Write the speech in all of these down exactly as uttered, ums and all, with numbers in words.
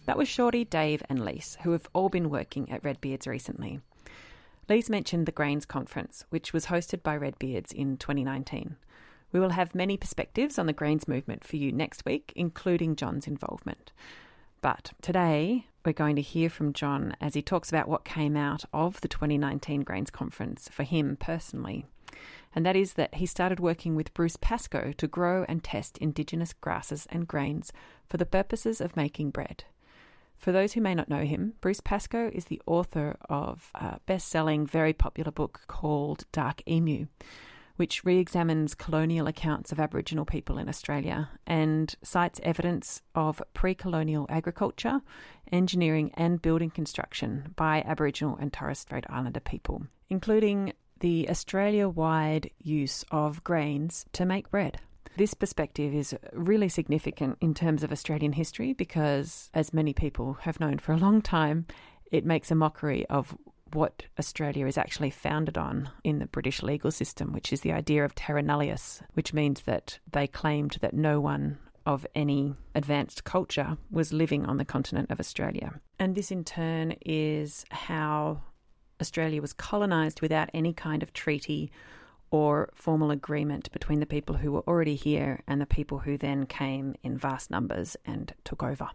That was Shorty, Dave and Lise, who have all been working at Redbeards recently. Lise mentioned the Grains Conference, which was hosted by Redbeards in twenty nineteen. We will have many perspectives on the Grains movement for you next week, including John's involvement. But today, we're going to hear from John as he talks about what came out of the twenty nineteen Grains Conference for him personally. And that is that he started working with Bruce Pascoe to grow and test Indigenous grasses and grains for the purposes of making bread. For those who may not know him, Bruce Pascoe is the author of a best-selling, very popular book called Dark Emu, which re-examines colonial accounts of Aboriginal people in Australia and cites evidence of pre-colonial agriculture, engineering and building construction by Aboriginal and Torres Strait Islander people, including the Australia-wide use of grains to make bread. This perspective is really significant in terms of Australian history because, as many people have known for a long time, it makes a mockery of what Australia is actually founded on in the British legal system, which is the idea of terra nullius, which means that they claimed that no one of any advanced culture was living on the continent of Australia. And this in turn is how Australia was colonised without any kind of treaty or formal agreement between the people who were already here and the people who then came in vast numbers and took over.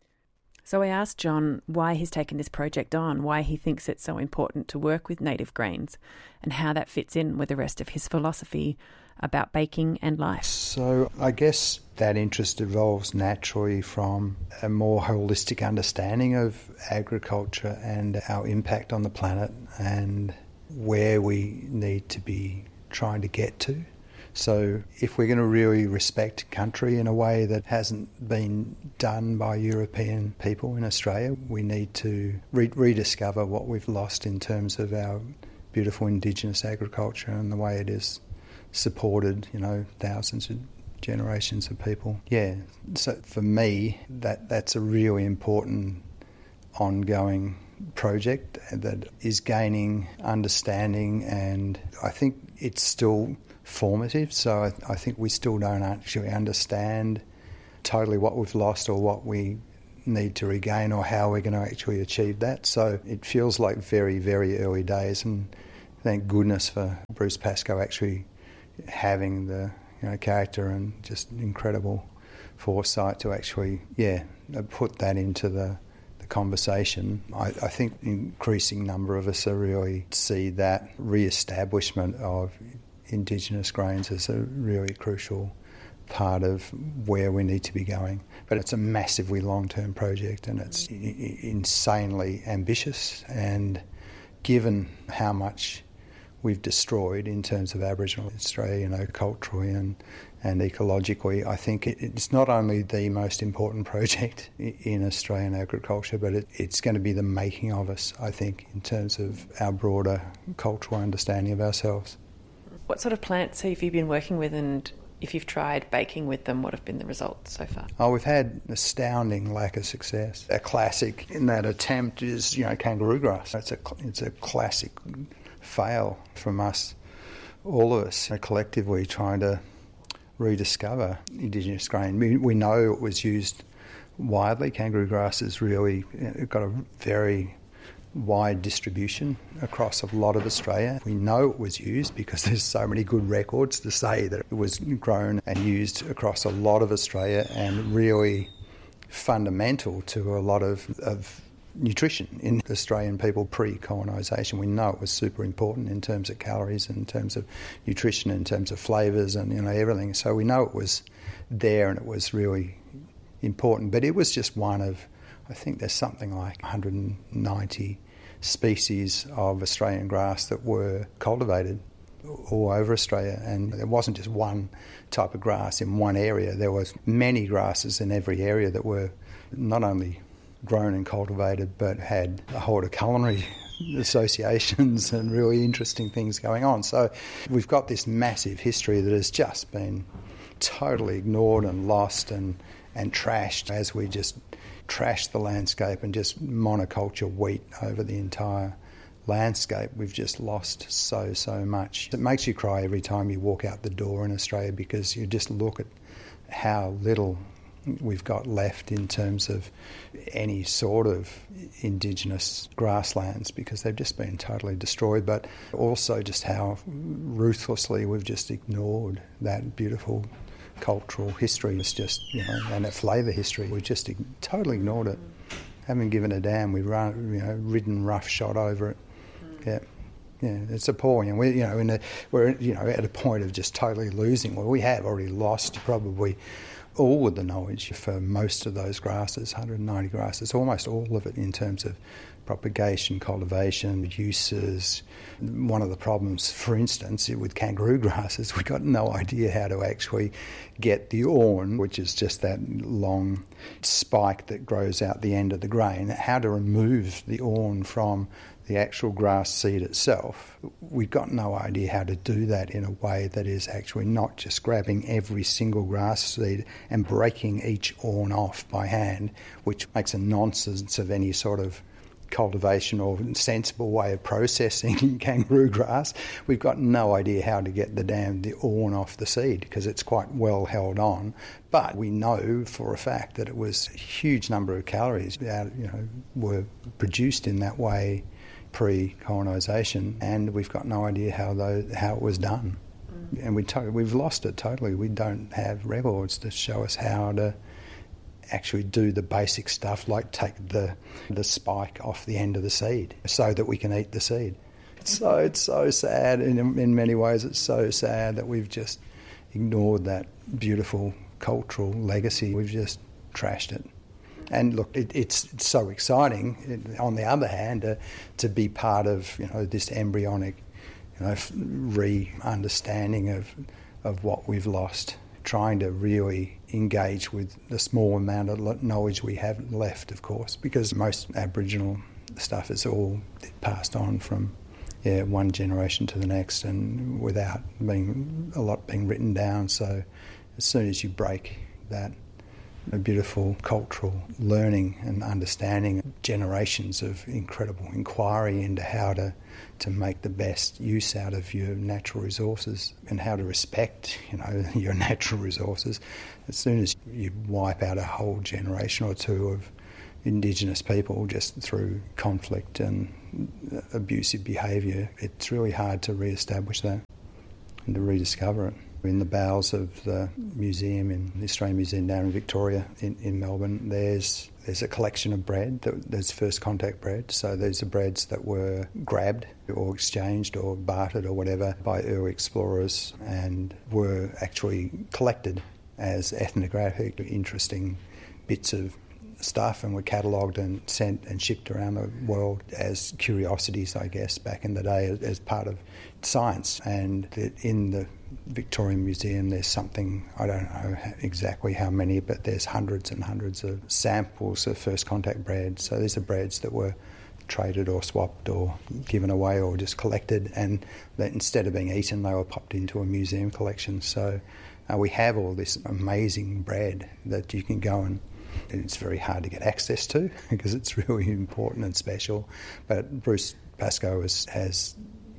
So I asked John why he's taken this project on, why he thinks it's so important to work with native grains, and how that fits in with the rest of his philosophy about baking and life. So I guess that interest evolves naturally from a more holistic understanding of agriculture and our impact on the planet and where we need to be trying to get to. So if we're going to really respect country in a way that hasn't been done by European people in Australia, we need to re- rediscover what we've lost in terms of our beautiful Indigenous agriculture and the way it is supported, you know, thousands of generations of people. Yeah, so for me, that that's a really important ongoing project that is gaining understanding, and I think it's still formative, so I, I think we still don't actually understand totally what we've lost or what we need to regain or how we're going to actually achieve that. So it feels like very, very early days, and thank goodness for Bruce Pascoe actually having the you know character and just incredible foresight to actually, yeah, put that into the conversation. I, I think an increasing number of us are really see that re-establishment of Indigenous grains as a really crucial part of where we need to be going. But it's a massively long-term project and it's I- insanely ambitious, and given how much we've destroyed in terms of Aboriginal Australia, you know, culturally and, and ecologically, I think it, it's not only the most important project in Australian agriculture, but it, it's going to be the making of us, I think, in terms of our broader cultural understanding of ourselves. What sort of plants have you been working with, and if you've tried baking with them, what have been the results so far? Oh, we've had astounding lack of success. A classic in that attempt is, you know, kangaroo grass. It's a, it's a classic fail from us, all of us are collectively trying to rediscover Indigenous grain. We, we know it was used widely. Kangaroo grass has really got a very wide distribution across a lot of Australia. We know it was used because there's so many good records to say that it was grown and used across a lot of Australia and really fundamental to a lot of, of nutrition in Australian people pre-colonisation. We know it was super important in terms of calories, in terms of nutrition, in terms of flavours and, you know, everything. So we know it was there and it was really important. But it was just one of, I think there's something like one hundred ninety species of Australian grass that were cultivated all over Australia, and it wasn't just one type of grass in one area. There was many grasses in every area that were not only grown and cultivated but had a whole of culinary associations and really interesting things going on. So we've got this massive history that has just been totally ignored and lost and, and trashed as we just trash the landscape and just monoculture wheat over the entire landscape. We've just lost so, so much. It makes you cry every time you walk out the door in Australia because you just look at how little we've got left in terms of any sort of indigenous grasslands, because they've just been totally destroyed, but also just how ruthlessly we've just ignored that beautiful cultural history. It's just, you know, and that flavour history, we've just totally ignored it. Haven't given a damn. We've run, you know, ridden roughshod over it. Yeah. Yeah, it's appalling, and we, you know, in a, we're, you know, at a point of just totally losing. Well, we have already lost probably all of the knowledge for most of those grasses, one hundred ninety grasses, almost all of it in terms of propagation, cultivation, uses. One of the problems, for instance, with kangaroo grasses, we've got no idea how to actually get the awn, which is just that long spike that grows out the end of the grain, how to remove the awn from the actual grass seed itself. We've got no idea how to do that in a way that is actually not just grabbing every single grass seed and breaking each awn off by hand, which makes a nonsense of any sort of cultivation or sensible way of processing kangaroo grass. We've got no idea how to get the damn the awn off the seed, because it's quite well held on. But we know for a fact that it was a huge number of calories that, you know, were produced in that way pre-colonisation, and we've got no idea how those, how it was done. Mm. And we to- we've lost it totally. We don't have records to show us how to actually do the basic stuff, like take the the spike off the end of the seed so that we can eat the seed. So it's so sad. In, in many ways, it's so sad that we've just ignored that beautiful cultural legacy. We've just trashed it. And look, it, it's, it's so exciting, on the other hand, uh, to be part of, you know, this embryonic, you know, re-understanding of of what we've lost, trying to really engage with the small amount of knowledge we have left, of course, because most Aboriginal stuff is all passed on from yeah, one generation to the next, and without being a lot being written down. So as soon as you break that, a beautiful cultural learning and understanding, generations of incredible inquiry into how to, to make the best use out of your natural resources and how to respect, you know, your natural resources. As soon as you wipe out a whole generation or two of Indigenous people just through conflict and abusive behaviour, it's really hard to re-establish that and to rediscover it. In the bowels of the museum, in the Australian Museum down in Victoria in, in Melbourne, there's there's a collection of bread. That, there's first contact bread. So these are breads that were grabbed or exchanged or bartered or whatever by early explorers and were actually collected as ethnographic, interesting bits of stuff, and were catalogued and sent and shipped around the world as curiosities, I guess, back in the day as, as part of science. And in the Victorian Museum there's something, I don't know exactly how many, but there's hundreds and hundreds of samples of first contact bread. So these are breads that were traded or swapped or given away or just collected, and that instead of being eaten they were popped into a museum collection. So uh, we have all this amazing bread that you can go and it's very hard to get access to because it's really important and special. But Bruce Pascoe has, has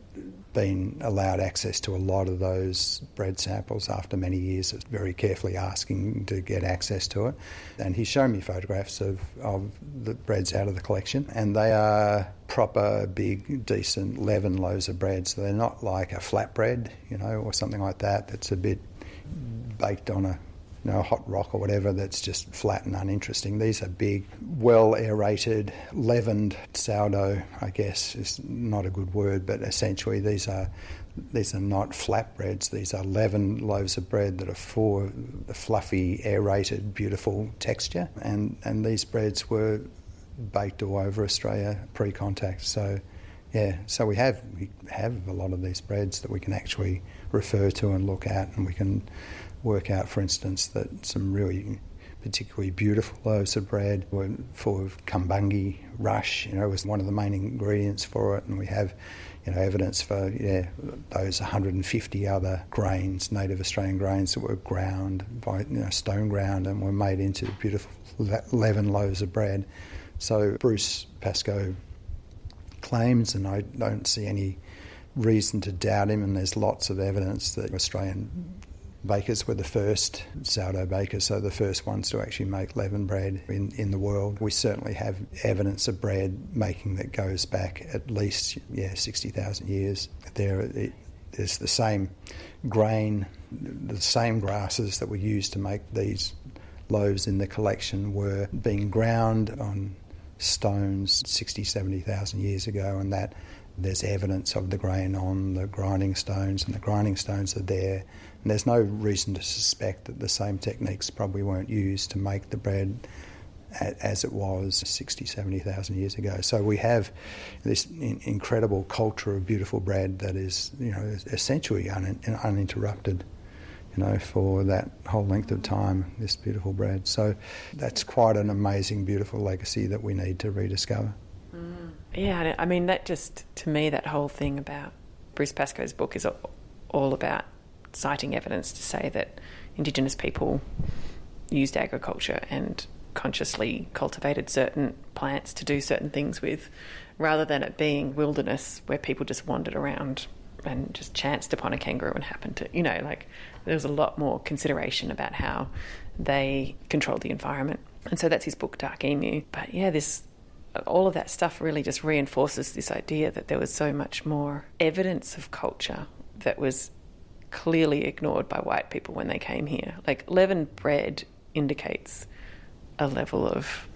been allowed access to a lot of those bread samples after many years of very carefully asking to get access to it. And he's shown me photographs of, of the breads out of the collection, and they are proper, big, decent leaven loaves of bread. So they're not like a flatbread, you know, or something like that that's a bit baked on a You know, a hot rock or whatever that's just flat and uninteresting. These are big, well aerated, leavened sourdough, I guess is not a good word, but essentially these are these are not flatbreads. These are leavened loaves of bread that are full of the fluffy, aerated, beautiful texture. And, and these breads were baked all over Australia pre-contact. So, yeah, so we have we have a lot of these breads that we can actually refer to and look at, and we can work out, for instance, that some really particularly beautiful loaves of bread were full of kumbungi rush, you know, was one of the main ingredients for it, and we have, you know, evidence for, yeah, those one hundred fifty other grains, native Australian grains that were ground by, you know, stone ground and were made into beautiful leaven loaves of bread. So Bruce Pascoe claims, and I don't see any reason to doubt him, and there's lots of evidence that Australian bakers were the first sourdough bakers, so the first ones to actually make leaven bread in, in the world. We certainly have evidence of bread making that goes back at least, yeah, sixty thousand years. There, it, there's the same grain, the same grasses that were used to make these loaves in the collection were being ground on stones sixty, seventy thousand years ago, and that there's evidence of the grain on the grinding stones, and the grinding stones are there. And there's no reason to suspect that the same techniques probably weren't used to make the bread as it was sixty, seventy thousand years ago. So we have this incredible culture of beautiful bread that is, you know, essentially un- uninterrupted, you know, for that whole length of time, this beautiful bread. So that's quite an amazing, beautiful legacy that we need to rediscover. Mm. Yeah, I mean, that just, to me, that whole thing about Bruce Pascoe's book is all about citing evidence to say that Indigenous people used agriculture and consciously cultivated certain plants to do certain things with, rather than it being wilderness where people just wandered around and just chanced upon a kangaroo and happened to, you know, like there's a lot more consideration about how they controlled the environment. And so that's his book, Dark Emu. But yeah, this all of that stuff really just reinforces this idea that there was so much more evidence of culture that was clearly ignored by white people when they came here. Like leavened bread indicates a level of,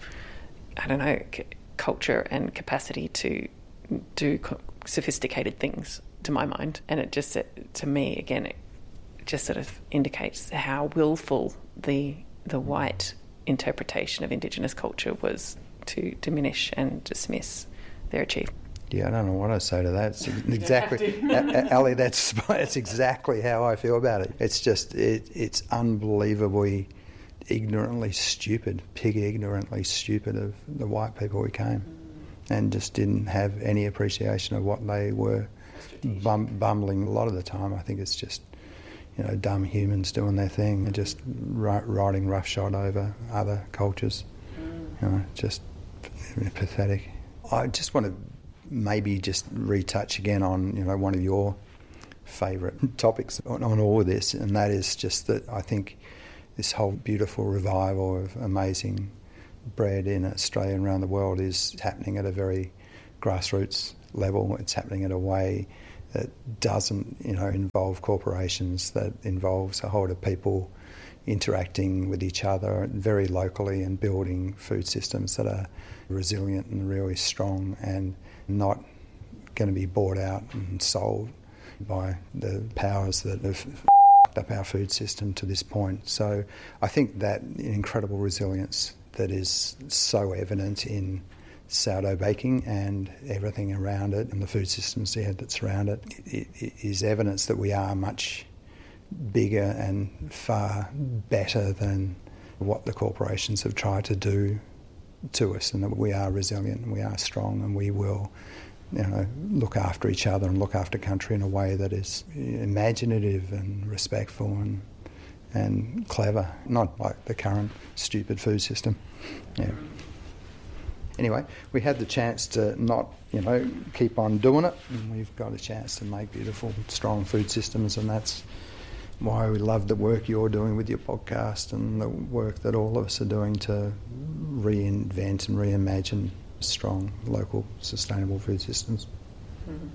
I don't know, c- culture and capacity to do co- sophisticated things, to my mind. And it just, to me, again, it just sort of indicates how willful the the white interpretation of Indigenous culture was to diminish and dismiss their achievement. Yeah, I don't know what I say to that. It's exactly, Ali, that's, that's exactly how I feel about it. It's just, it, it's unbelievably ignorantly stupid, pig ignorantly stupid of the white people who came and just didn't have any appreciation of what they were bum, bumbling. A lot of the time, I think it's just, you know, dumb humans doing their thing and just ri- riding roughshod over other cultures. You know, just pathetic. I just want to maybe just retouch again on, you know, one of your favourite topics on, on all of this, and that is just that I think this whole beautiful revival of amazing bread in Australia and around the world is happening at a very grassroots level. It's happening in a way that doesn't, you know, involve corporations, that involves a whole lot of people interacting with each other very locally and building food systems that are resilient and really strong and not going to be bought out and sold by the powers that have f***ed up our food system to this point. So I think that incredible resilience that is so evident in sourdough baking and everything around it and the food systems that surround it, it, it is evidence that we are much bigger and far better than what the corporations have tried to do to us, and that we are resilient and we are strong and we will, you know, look after each other and look after country in a way that is imaginative and respectful and and clever, not like the current stupid food system. Yeah. Anyway, we had the chance to not, you know, keep on doing it, and we've got a chance to make beautiful, strong food systems, and that's why we love the work you're doing with your podcast and the work that all of us are doing to reinvent and reimagine strong, local, sustainable food systems. Mm-hmm.